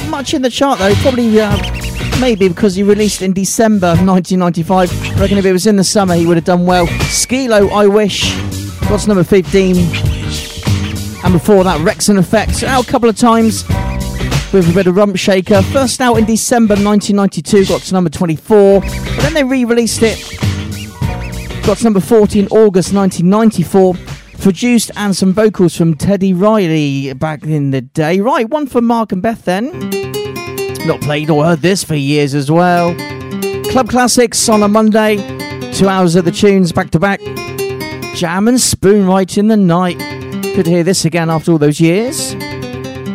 Not much in the chart though, probably maybe because he released in December 1995. I reckon if it was in the summer he would have done well. Skilo, I Wish, got to number 15. And before that, Wrexham Effect, out a couple of times with a bit of Rump Shaker. First out in December 1992, got to number 24. But then they re-released it, got to number 40 in August 1994. Produced and some vocals from Teddy Riley back in the day. Right, one for Mark and Beth then. Not played or heard this for years as well. Club Classics on a Monday. 2 hours of the tunes back to back. Jam and Spoon right in the night. Good to hear this again after all those years.